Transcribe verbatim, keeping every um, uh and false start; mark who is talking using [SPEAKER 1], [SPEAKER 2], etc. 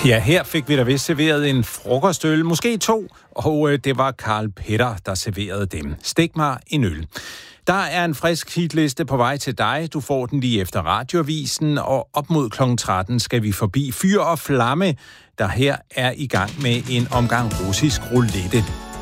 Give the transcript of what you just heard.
[SPEAKER 1] Ja, her fik vi da vist serveret en frokostøl, måske to, og det var Karl Petter, der serverede dem. Stik mig en øl. Der er en frisk hitliste på vej til dig. Du får den lige efter radioavisen, og op mod klokken tretten skal vi forbi Fyr og Flamme, der her er i gang med en omgang russisk roulette.